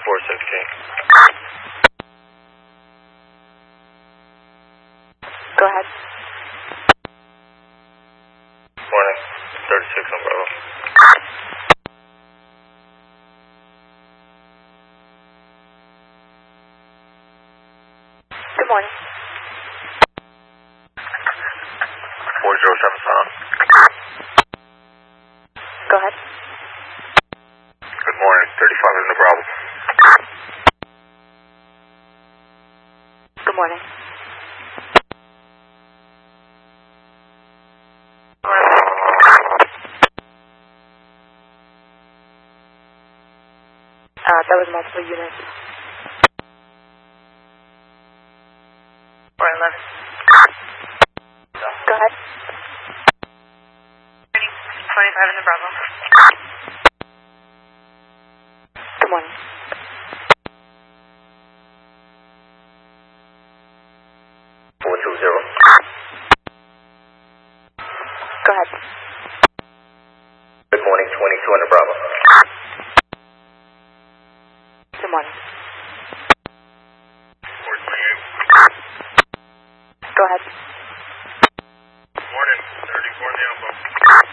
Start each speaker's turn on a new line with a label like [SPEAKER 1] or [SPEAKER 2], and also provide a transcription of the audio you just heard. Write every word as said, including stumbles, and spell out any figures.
[SPEAKER 1] four sixteen.
[SPEAKER 2] Go ahead.
[SPEAKER 1] Morning, thirty-six on Bravo.
[SPEAKER 2] Good morning.
[SPEAKER 1] four zero seven Sound.
[SPEAKER 2] Go ahead.
[SPEAKER 1] Good morning, thirty-five in the Bravo.
[SPEAKER 2] Good morning. Uh, that was multiple units.
[SPEAKER 1] four eleven.
[SPEAKER 2] Go ahead.
[SPEAKER 3] twenty-five in the Bravo.
[SPEAKER 2] Good morning.
[SPEAKER 1] four two zero.
[SPEAKER 2] Go ahead.
[SPEAKER 1] Good morning, twenty-two in the Bravo.
[SPEAKER 2] Good morning.
[SPEAKER 1] four twenty-eight.
[SPEAKER 2] Go ahead.
[SPEAKER 1] Morning, thirty-four in the Alpha.